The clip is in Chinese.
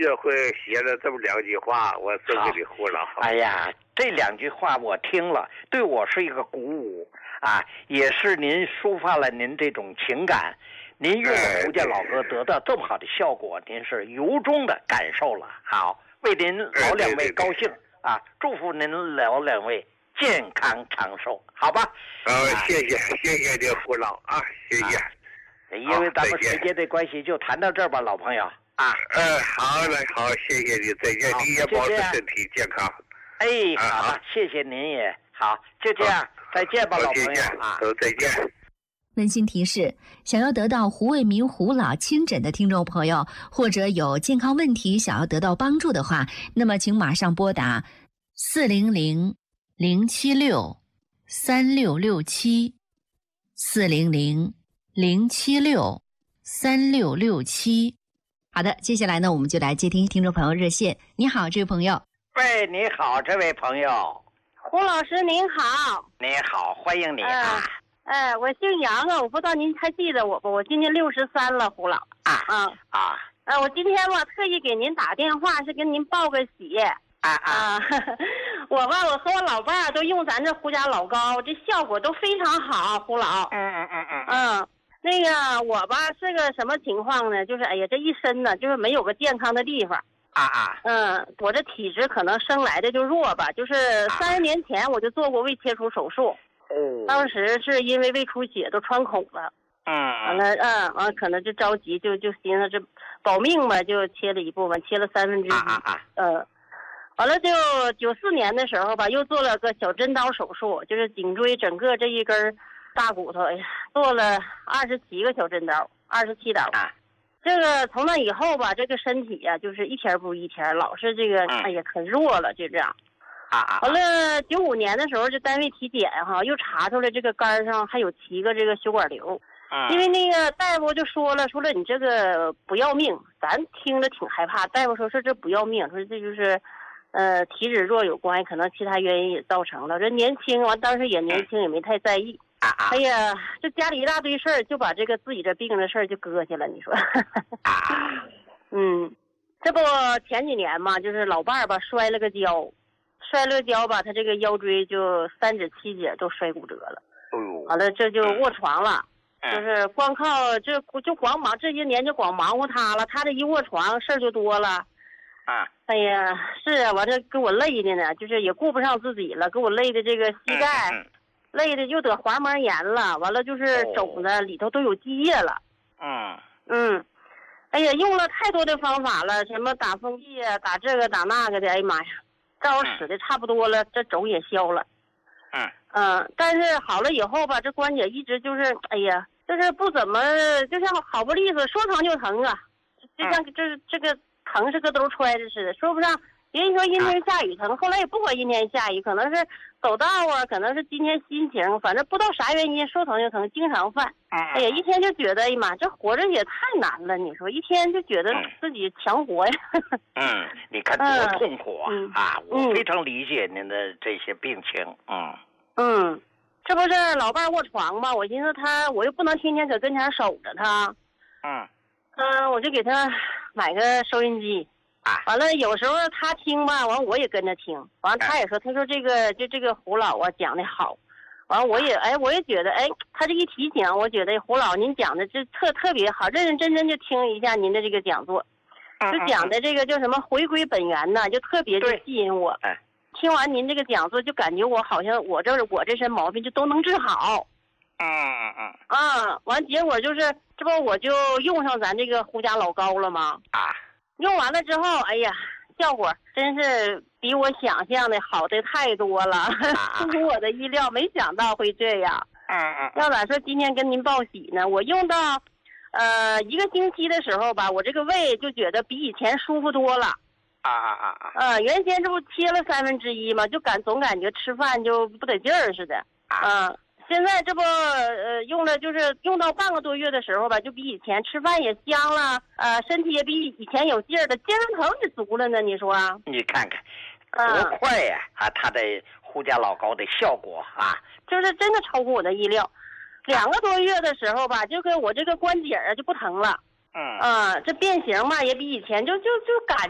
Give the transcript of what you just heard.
学会写了这么2句话，我送给你胡老。 哎呀，这2句话我听了，对我是一个鼓舞啊，也是您抒发了您这种情感。您用胡家老歌得到这么好的效果，您是由衷的感受了。好，为您老2位高兴啊！祝福您老2位健康长寿，好吧？ 谢谢您胡老啊，谢谢。 因为咱们时间的关系，就谈到这儿吧，老朋友啊。 好嘞，好，谢谢你，再见，你也保持身体健康。 好，谢谢您也好，就这样，再见吧，老朋友啊， 再见。 温馨提示：想要得到胡卫民胡老亲诊的听众朋友，或者有健康问题想要得到帮助的话，那么请马上拨打400-076-3667 400-076-3667。好的，接下来呢，我们就来接听众朋友热线。你好，这位朋友。 喂，你好，这位朋友。 胡老师您好。 你好，欢迎你啊。 我姓杨啊，我不知道您还记得我不？我今年63了，胡老。我今天吧特意给您打电话，是跟您报个喜。我和我老伴儿都用咱这胡家老膏，这效果都非常好，胡老。那个我吧是个什么情况呢？就是哎呀，这一身呢就是没有个健康的地方。我这体质可能生来的就弱吧，就是30年前我就做过胃切除手术。当时是因为胃出血都穿孔了。完了可能就着急，就寻思这保命吧，就切了一部分，切了1/3。完了就94年的时候吧，又做了个小针刀手术，就是颈椎整个这一根大骨头，哎呀，做了27个小针刀，27刀。这个从那以后吧，这个身体呀，就是一天不如一天，老是这个哎呀可弱了，就这样。完了95年的时候就单位体检哈，又查出来这个肝上还有7个这个血管瘤。因为那个大夫就说了你这个不要命，咱听着挺害怕。大夫说这不要命，说这就是体质弱有关，可能其他原因也造成了。这年轻完当时也年轻，也没太在意。哎呀，这家里一大堆事儿，就把这个自己这病的事儿就搁下了。你说，这不前几年嘛，就是老伴儿吧摔了个跤吧，他这个腰椎就3指7节都摔骨折了。完了这就卧床了，就是光靠就光忙这些年就光忙活他了，他这一卧床事儿就多了。哎呀，是啊，完这给我累的呢，就是也顾不上自己了，给我累的这个膝盖。累的又得滑膜炎了，完了就是肿的里头都有积液了。哎呀，用了太多的方法了，什么打风剂啊，打这个打那个的，哎呀妈呀，照我使的差不多了，这肿也消了。但是好了以后吧，这关节一直就是哎呀，就是不怎么，就像好不利索，说疼就疼啊，就像这个疼是个兜揣着似的，说不上。别人说阴天下雨疼，后来也不管阴天下雨，可能是走道啊，可能是今天心情，反正不知道啥原因，说疼就疼，经常犯。哎呀，一天就觉得，哎呀妈，这活着也太难了。你说一天就觉得自己强活呀。 你看多痛苦啊！我非常理解您的这些病情。 这不是老伴卧床吗？我寻思我又不能天天搁跟前守着他。我就给他买个收音机。完了有时候他听吧，完我也跟着听，完了他也说，他说这个胡老啊讲的好，完了我也觉得他这一提醒，我觉得胡老您讲的这特别好，认认真真就听一下您的这个讲座，就讲的这个叫什么回归本源呢，就特别就吸引我。听完您这个讲座，就感觉我好像我这身毛病就都能治好。完结果就是这不我就用上咱这个胡家老膏了吗？用完了之后，哎呀，效果真是比我想象的好的太多了，出乎我的意料，没想到会这样。要咋说今天跟您报喜呢？我用到1个星期的时候吧，我这个胃就觉得比以前舒服多了。原先这不切了1/3嘛，就总感觉吃饭就不得劲儿似的。现在这不用了，就是用到半个多月的时候吧，就比以前吃饭也香了，身体也比以前有劲儿了，精神头也足了呢。你说？ 你看看，多快呀！他的胡家老膏的效果就是真的超乎我的意料。2个多月的时候吧，就跟我这个关节就不疼了。这变形嘛也比以前就感